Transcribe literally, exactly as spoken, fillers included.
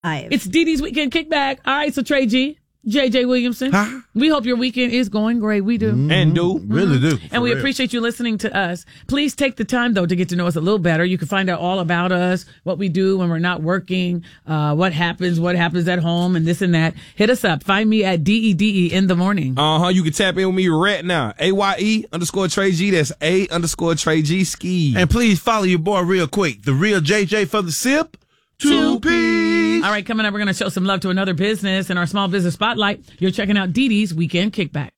Five. It's Dee Dee's Weekend Kickback. All right, so Trey G, J J Williamson, huh? We hope your weekend is going great. We do. Mm-hmm. And do. Mm-hmm. Really do. And we real. appreciate you listening to us. Please take the time, though, to get to know us a little better. You can find out all about us, what we do when we're not working, uh, what happens, what happens at home, and this and that. Hit us up. Find me at D E D E in the morning. Uh-huh. You can tap in with me right now. A Y E underscore Trey G. That's A underscore Trey G ski. And please follow your boy real quick. The real J J for the sip. Two P's. All right, coming up, we're going to show some love to another business in our small business spotlight. You're checking out Dee Dee's Weekend Kickback.